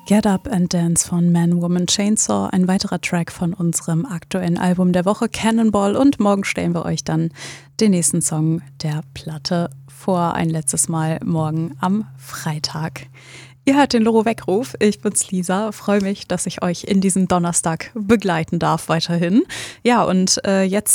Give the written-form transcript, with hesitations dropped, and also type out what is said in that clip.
Get Up and Dance von Man, Woman, Chainsaw, ein weiterer Track von unserem aktuellen Album der Woche Cannonball, und morgen stellen wir euch dann den nächsten Song der Platte vor, ein letztes Mal morgen am Freitag. Ihr hört den Loro Weckruf, ich bin's Lisa, freue mich, dass ich euch in diesem Donnerstag begleiten darf weiterhin. Ja, und jetzt